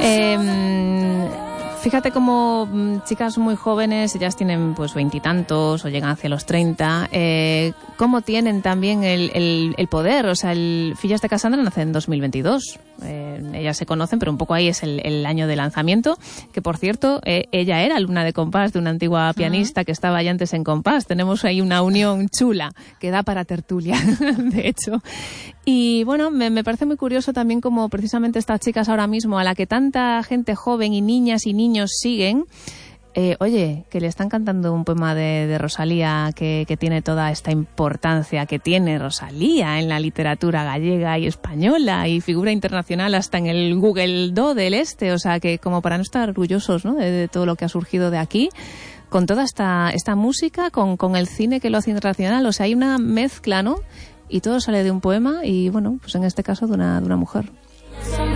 Fíjate como chicas muy jóvenes, ellas tienen pues 20 y tantos o llegan hacia los 30, cómo tienen también el poder. O sea, Fillas de Cassandra nace en 2022. Ellas se conocen, pero un poco ahí es el año de lanzamiento, que por cierto, ella era alumna de compás de una antigua pianista que estaba ya antes en compás. Tenemos ahí una unión chula que da para tertulia, de hecho. Y bueno, me parece muy curioso también como precisamente estas chicas ahora mismo, a la que tanta gente joven y niñas y niños siguen, oye, que le están cantando un poema de Rosalía que tiene toda esta importancia que tiene Rosalía en la literatura gallega y española y figura internacional hasta en el Google Do del Este. O sea, que como para no estar orgullosos, ¿no?, de todo lo que ha surgido de aquí, con toda esta música, con el cine que lo hace internacional. O sea, hay una mezcla, ¿no? Y todo sale de un poema y, bueno, pues en este caso de una mujer.